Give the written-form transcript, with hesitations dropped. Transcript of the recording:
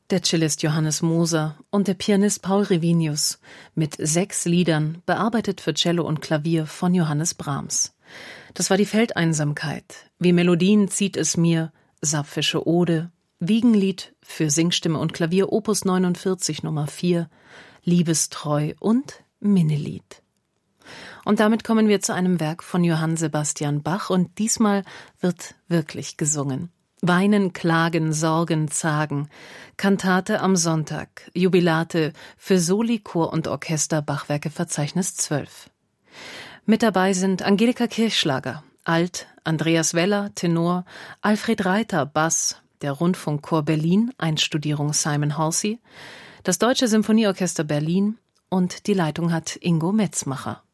der Cellist Johannes Moser und der Pianist Paul Revinius mit 6 Liedern, bearbeitet für Cello und Klavier von Johannes Brahms. Das war die Feldeinsamkeit, Wie Melodien zieht es mir, Sapphische Ode, Wiegenlied für Singstimme und Klavier Opus 49 Nummer 4, Liebestreu und Minnelied. Und damit kommen wir zu einem Werk von Johann Sebastian Bach und diesmal wird wirklich gesungen. Weinen, Klagen, Sorgen, Zagen, Kantate am Sonntag, Jubilate für Soli, Chor und Orchester, Bachwerke Verzeichnis 12. Mit dabei sind Angelika Kirchschlager, Alt, Andreas Weller, Tenor, Alfred Reiter, Bass, der Rundfunkchor Berlin, Einstudierung Simon Halsey, das Deutsche Symphonieorchester Berlin und die Leitung hat Ingo Metzmacher.